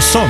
Karlsson.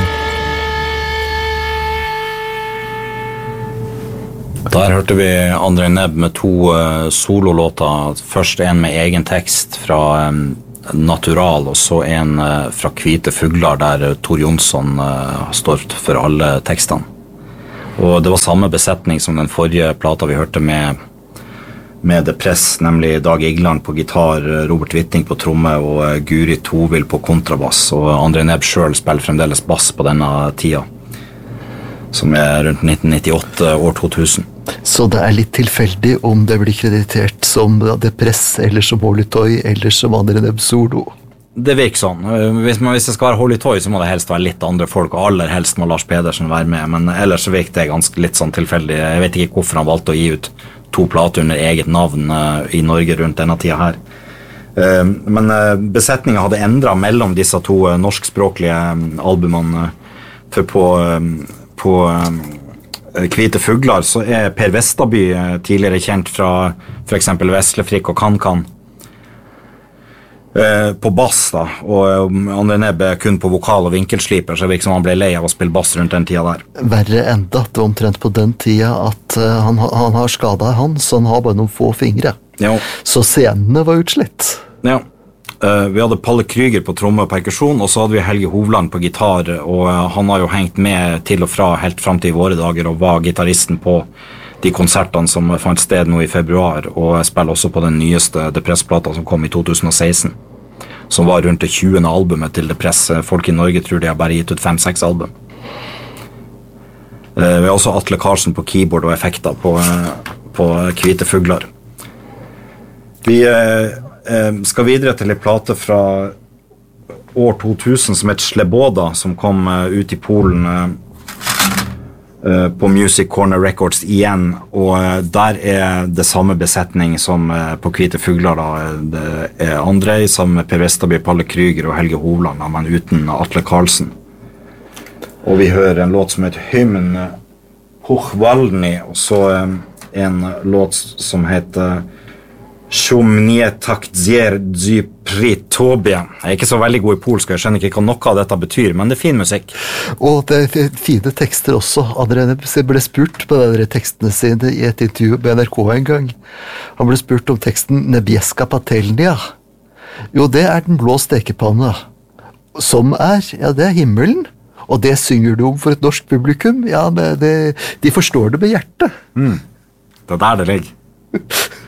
Der hørte vi André Nebb med 2 sololåter. Først en med egen tekst fra Natural, og så en fra Hvite Fugler, der Tor Jonsson står for alle tekstene. Og det var samme besetning som den forrige plata vi hørte med The Press, nemlig Dag Igland på gitar, Robert Witting på tromme og Guri Tovil på kontrabass. Og André Nebb selv spiller fremdeles bass på denne tida, som rundt 1998, år 2000. Så det litt tilfeldig om det blir kreditert som The Press, eller som Holy Toy, eller som André Nebb solo. Det virker sånn. Hvis det skal være Holy Toy, så må det helst være litt andre folk, og aller helst må Lars Pedersen være med, men ellers så virker det ganske litt sånn tilfeldig. Jeg vet ikke hvorfor han valgte å gi ut 2 plater under eget navn i Norge rundt denne tida her. Men besetningen hadde endret mellom disse 2 norskspråklige albumene, for på Hvite Fugler så Per Vestaby tidligere kjent fra for eksempel Veslefrikk og Kan på bass da, og André Nebb kun på vokal og vinkelsliper, så det virker som han ble lei av å spille bass rundt den tida der. Verre enda, det var omtrent på den tida at han har skadet så han har bare noen få fingre. Jo. Så scenene var utslitt. Ja. Vi hadde Palle Kryger på tromme og perkusjon, og så hadde vi Helge Hovland på gitar, og han har jo hengt med til og fra helt frem til i våre dager, og var gitaristen på de konsertene som fant sted nå i februar, og spiller også på den nyeste The Press-plata som kom i 2016, som var rundt det 20. albumet til The Press. Folk i Norge tror de har bare gitt ut 5-6 album. Vi har også Atle Karlsen på keyboard og effekter på Hvite Fugler. Vi skal videre til en plate fra år 2000 som heter Sleboda, som kom ut i Polen på Music Corner Records igjen, og der det samme besetning som på Hvite Fugler da. Det André sammen med Per Vestaby, Palle Kryger og Helge Hovland, men uten Atle Karlsen. Og vi hører en låt som heter Hymn Hochwalny, og så en låt som heter Sjomnie takdzier dzypritobie. Jeg ikke så veldig god i polsk, jeg skjønner ikke hva noe av dette betyr, men det fin musikk. Og det fine tekster også. André Nebb ble spurt på de tekstene sine i et intervju med NRK en gang. Han ble spurt om teksten Nebieska patelnia. Jo, det den blå stekepanna. Som ja, det himmelen. Og det synger du om for et norsk publikum. Ja, de forstår det med hjertet. Det der det ligger.